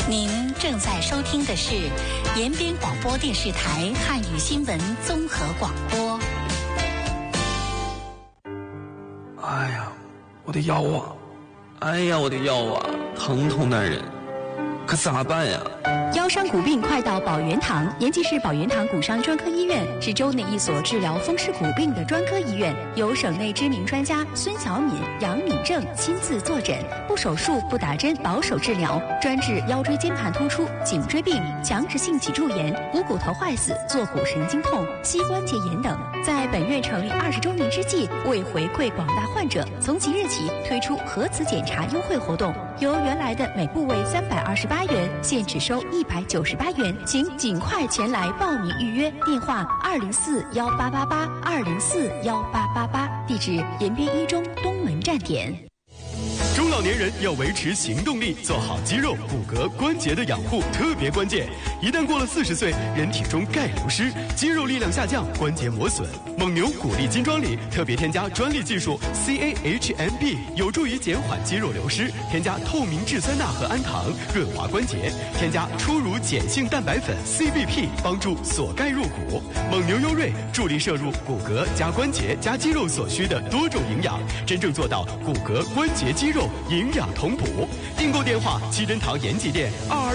您正在收听的是延边广播电视台汉语新闻综合广播。 哎呀，我的腰啊！哎呀，我的腰啊，疼痛难忍，可咋办呀？ 腰伤骨病快到宝源堂。延吉市宝源堂骨伤专科医院是州内一所治疗风湿骨病的专科医院，由省内知名专家孙小敏、杨敏正亲自坐诊，不手术、不打针，保守治疗，专治腰椎间盘突出、颈椎病、强直性脊柱炎、股骨头坏死、坐骨神经痛、膝关节炎等。在本院成立20周年之际，为回馈广大患者，从即日起推出核磁检查优惠活动，由原来的每部位328元，现只收198元，请尽快前来报名预约。电话2041888，2041888，地址延边一中东门站点。 中老年人要维持行动力，做好肌肉、骨骼、关节的养护特别关键。一旦过了40岁，人体中钙流失，肌肉力量下降，关节磨损。蒙牛骨力金装里特别添加专利技术 CAHMB， 有助于减缓肌肉流失。添加透明质酸钠和氨糖，润滑关节。添加初乳碱性蛋白粉 CBP， 帮助锁钙入骨。蒙牛优瑞助力摄入骨骼加关节加肌肉所需的多种营养，真正做到骨骼、关节、肌肉营养同补。订购电话：七珍堂延吉店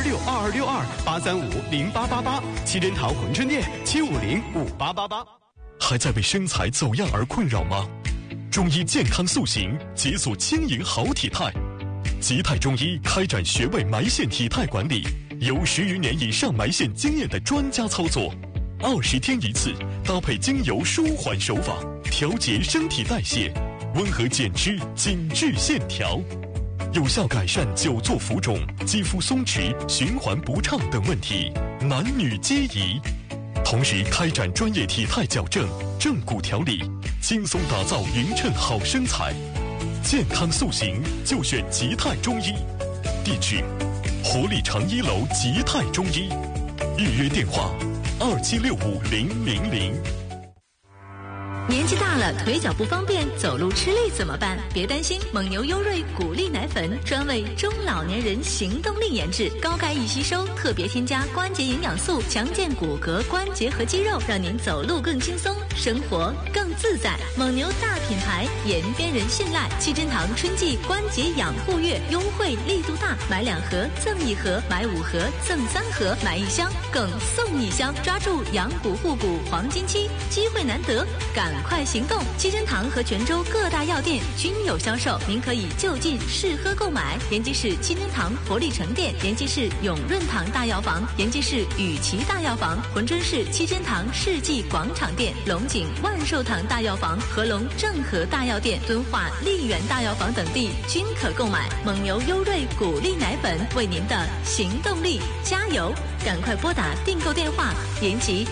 2262262835888，七珍堂珲春店7505888。 还在为身材走样而困扰吗？中医健康塑形，解锁轻盈好体态。吉泰中医开展穴位埋线体态管理，有10余年以上埋线经验的专家操作，20天一次，搭配精油舒缓手法，调节身体代谢，温和减脂，紧致线条，有效改善久坐浮肿、肌肤松弛、循环不畅等问题，男女皆宜。同时开展专业体态矫正、正骨调理，轻松打造匀称好身材。健康塑形就选吉泰中医，地址：活力长1楼吉泰中医，预约电话27650000。 年纪大了，腿脚不方便，走路吃力怎么办？别担心，蒙牛优瑞骨力奶粉专为中老年人行动力研制，高钙易吸收，特别添加关节营养素，强健骨骼、关节和肌肉，让您走路更轻松，生活更自在。蒙牛大品牌，延边人信赖。七珍堂春季关节养护月优惠力度大，买2盒赠1盒，买5盒赠3盒，买1箱更送1箱，抓住养骨护骨黄金期，机会难得，赶快行动！七珍堂和泉州各大药店均有销售，您可以就近试喝购买。延吉市七珍堂活力城店、延吉市永润堂大药房、延吉市雨琦大药房、珲春市七珍堂世纪广场店、龙井万寿堂大药房、合龙正和大药店、敦化丽园大药房等地均可购买。蒙牛优瑞骨力奶粉，为您的行动力加油！赶快拨打订购电话：延吉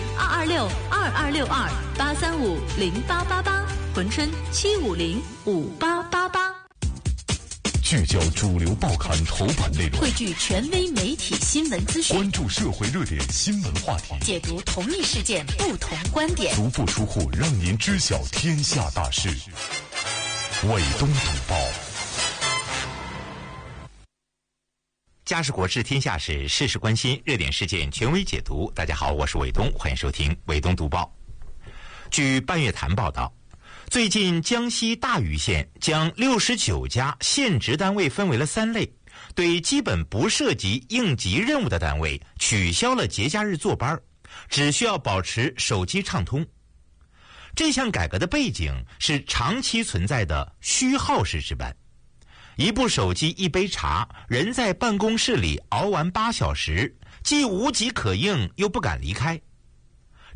226-2262-835-0888，珲春7505888。 聚焦主流报刊头版内容， 汇聚权威媒体新闻资讯， 关注社会热点新闻话题， 解读同一事件不同观点， 足不出户让您知晓天下大事。伟东读报， 家事国事天下事，事事关心，热点事件权威解读。大家好，我是伟东，欢迎收听伟东读报。据半月谈报道，最近江西大余县将69家县直单位分为了3类，对基本不涉及应急任务的单位取消了节假日坐班，只需要保持手机畅通。这项改革的背景是长期存在的虚耗式值班，一部手机一杯茶，人在办公室里熬完8小时，既无疾可应又不敢离开，